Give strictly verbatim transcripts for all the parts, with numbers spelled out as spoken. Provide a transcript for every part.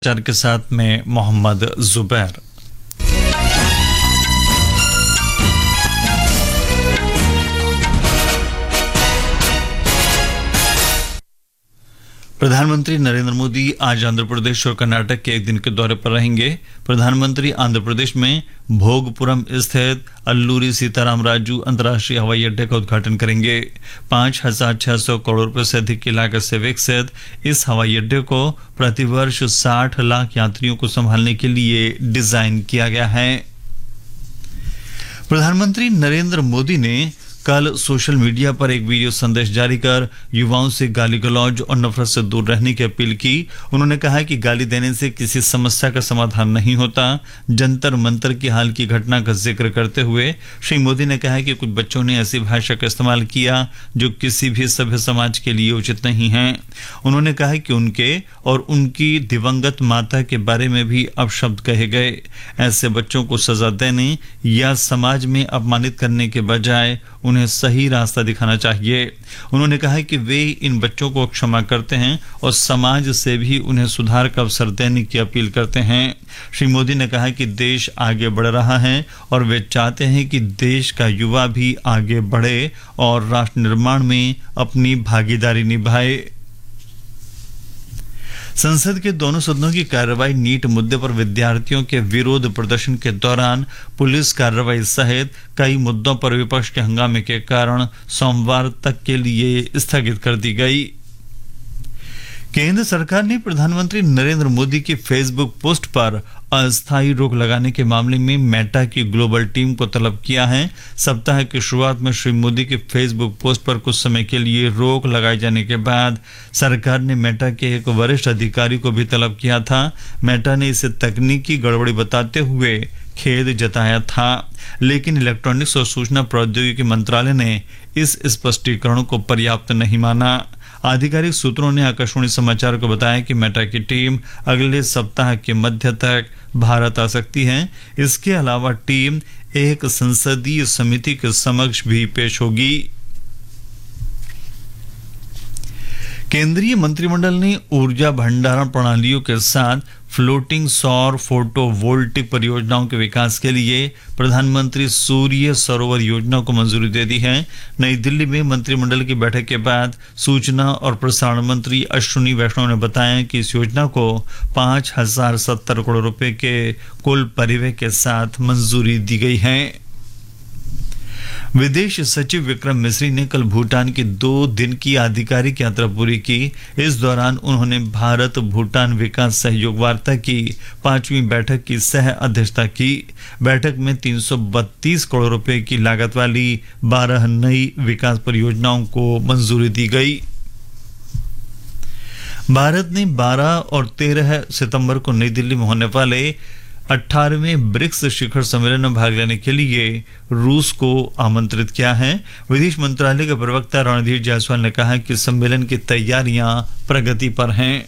समाचार के साथ में मोहम्मद जुबैर। प्रधानमंत्री नरेंद्र मोदी आज आंध्र प्रदेश और कर्नाटक के एक दिन के दौरे पर रहेंगे। प्रधानमंत्री आंध्र प्रदेश में भोगपुरम स्थित अल्लूरी सीताराम राजू अंतर्राष्ट्रीय हवाई अड्डे का उद्घाटन करेंगे। पांच हजार छह सौ करोड़ रुपए से अधिक की लागत से विकसित इस हवाई अड्डे को प्रतिवर्ष साठ लाख यात्रियों को संभालने के लिए डिजाइन किया गया है। प्रधानमंत्री नरेंद्र मोदी ने कल सोशल मीडिया पर एक वीडियो संदेश जारी कर युवाओं से गाली गलौज और नफरत से दूर रहने की अपील की। उन्होंने कहा कि गाली देने से किसी समस्या का समाधान नहीं होता। जंतर मंतर की हाल की घटना का जिक्र करते हुए श्री मोदी ने कहा कि कुछ बच्चों ने ऐसी भाषा का इस्तेमाल किया जो किसी भी सभ्य समाज के लिए उचित नहीं है। उन्होंने कहा कि उनके और उनकी दिवंगत माता के बारे में भी अपशब्द कहे गए। ऐसे बच्चों को सजा देने या समाज में अपमानित करने के बजाय उन्हें सही रास्ता दिखाना चाहिए। उन्होंने कहा कि वे इन बच्चों को क्षमा करते हैं और समाज से भी उन्हें सुधार का अवसर देने की अपील करते हैं। श्री मोदी ने कहा कि देश आगे बढ़ रहा है और वे चाहते हैं कि देश का युवा भी आगे बढ़े और राष्ट्र निर्माण में अपनी भागीदारी निभाए। संसद के दोनों सदनों की कार्रवाई नीट मुद्दे पर विद्यार्थियों के विरोध प्रदर्शन के दौरान पुलिस कार्रवाई सहित कई मुद्दों पर विपक्ष के हंगामे के कारण सोमवार तक के लिए स्थगित कर दी गई। केंद्र सरकार ने प्रधानमंत्री नरेंद्र मोदी की फेसबुक पोस्ट पर अस्थायी रोक लगाने के मामले में मेटा की ग्लोबल टीम को तलब किया है। सप्ताह की शुरुआत में श्री मोदी की फेसबुक पोस्ट पर कुछ समय के लिए रोक लगाए जाने के बाद सरकार ने मेटा के एक वरिष्ठ अधिकारी को भी तलब किया था। मेटा ने इसे तकनीकी गड़बड़ी बताते हुए खेद जताया था, लेकिन इलेक्ट्रॉनिक्स और सूचना प्रौद्योगिकी मंत्रालय ने इस स्पष्टीकरण को पर्याप्त नहीं माना। आधिकारिक सूत्रों ने आकाशवाणी समाचार को बताया कि मेटा की टीम अगले सप्ताह के मध्य तक भारत आ सकती है। इसके अलावा टीम एक संसदीय समिति के समक्ष भी पेश होगी। केंद्रीय मंत्रिमंडल ने ऊर्जा भंडारण प्रणालियों के साथ फ्लोटिंग सौर फोटोवोल्टिक परियोजनाओं के विकास के लिए प्रधानमंत्री सूर्य सरोवर योजना को मंजूरी दे दी है। नई दिल्ली में मंत्रिमंडल की बैठक के बाद सूचना और प्रसारण मंत्री अश्विनी वैष्णव ने बताया कि इस योजना को पांच हजार सत्तर करोड़ रुपए के कुल परिव्यय के साथ मंजूरी दी गई है। विदेश सचिव विक्रम मिस्री ने कल भूटान की दो दिन की आधिकारिक यात्रा पूरी की। इस दौरान उन्होंने भारत भूटान विकास सहयोग वार्ता की पांचवी बैठक की सह अध्यक्षता की। बैठक में तीन सौ बत्तीस करोड़ रुपए की लागत वाली बारह नई विकास परियोजनाओं को मंजूरी दी गई। भारत ने बारह और तेरह सितंबर को नई दिल्ली में होने वाले अठारहवें ब्रिक्स शिखर सम्मेलन में भाग लेने के लिए रूस को आमंत्रित किया है। विदेश मंत्रालय के प्रवक्ता रणधीर जायसवाल ने कहा कि सम्मेलन की तैयारियां प्रगति पर हैं।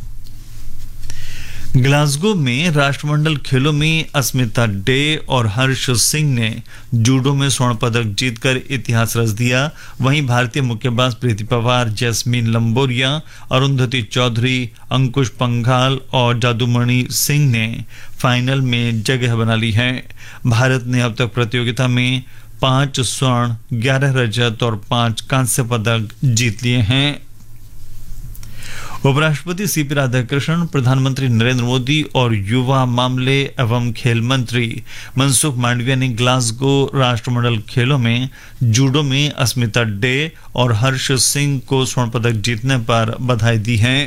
ग्लासगो में राष्ट्रमंडल खेलों में अस्मिता डे और हर्ष सिंह ने जूडो में स्वर्ण पदक जीतकर इतिहास रच दिया। वहीं भारतीय मुक्केबाज प्रीति पवार, जैस्मीन लंबोरिया, अरुंधति चौधरी, अंकुश पंघाल और जादूमणि सिंह ने फाइनल में जगह बना ली है। भारत ने अब तक प्रतियोगिता में पांच स्वर्ण, ग्यारह रजत और पांच कांस्य पदक जीत लिए हैं। उपराष्ट्रपति सीपी राधाकृष्णन, प्रधानमंत्री नरेंद्र मोदी और युवा मामले एवं खेल मंत्री मनसुख मांडविया ने ग्लासगो राष्ट्रमंडल खेलों में जूडो में अस्मिता डे और हर्ष सिंह को स्वर्ण पदक जीतने पर बधाई दी है।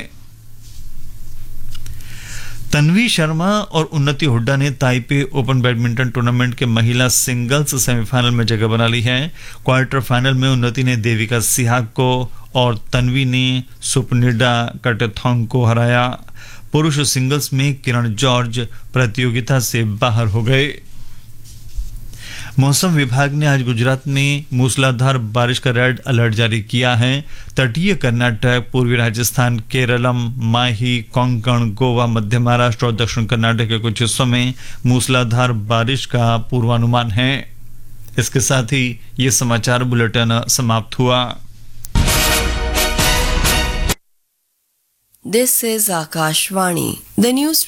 तन्वी शर्मा और उन्नति हुड्डा ने ताइपे ओपन बैडमिंटन टूर्नामेंट के महिला सिंगल्स सेमीफाइनल में जगह बना ली है। क्वार्टर फाइनल में उन्नति ने देविका सिहाग को और तन्वी ने सुपनिडा कटेथोंग को हराया। पुरुष सिंगल्स में किरण जॉर्ज प्रतियोगिता से बाहर हो गए। मौसम विभाग ने आज गुजरात में मूसलाधार बारिश का रेड अलर्ट जारी किया है। तटीय कर्नाटक, पूर्वी राजस्थान, केरलम, माही, कोंकण, गोवा, मध्य महाराष्ट्र और दक्षिण कर्नाटक के कुछ हिस्सों में मूसलाधार बारिश का पूर्वानुमान है। इसके साथ ही ये समाचार बुलेटिन समाप्त हुआ। This is Akashvani. The news